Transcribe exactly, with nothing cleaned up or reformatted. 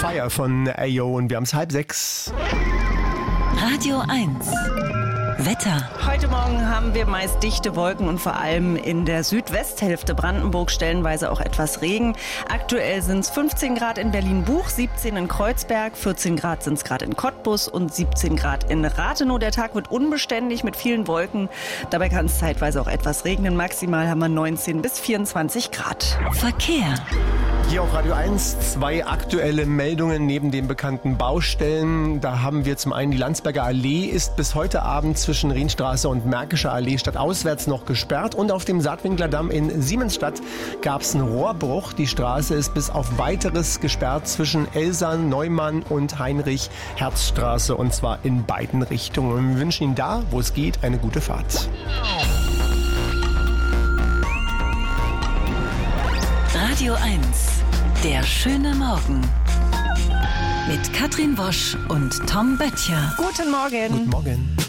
Fire von Ayo und wir haben es halb sechs. Radio eins. Wetter. Heute Morgen haben wir meist dichte Wolken und vor allem in der Südwesthälfte Brandenburg stellenweise auch etwas Regen. Aktuell sind es fünfzehn Grad in Berlin-Buch, siebzehn in Kreuzberg, vierzehn Grad sind es gerade in Cottbus und siebzehn Grad in Rathenow. Der Tag wird unbeständig mit vielen Wolken. Dabei kann es zeitweise auch etwas regnen. Maximal haben wir neunzehn bis vierundzwanzig Grad. Verkehr. Hier auf Radio eins zwei aktuelle Meldungen neben den bekannten Baustellen. Da haben wir zum einen die Landsberger Allee ist bis heute Abend zwischen Rienstraße und Märkischer Allee stadtauswärts noch gesperrt. Und auf dem Saatwinkler Damm in Siemensstadt gab es einen Rohrbruch. Die Straße ist bis auf weiteres gesperrt zwischen Elsern, Neumann und Heinrich-Herz-Straße und zwar in beiden Richtungen. Wir wünschen Ihnen da, wo es geht, eine gute Fahrt. Radio eins. Der schöne Morgen. Mit Katrin Wosch und Tom Böttcher. Guten Morgen. Guten Morgen.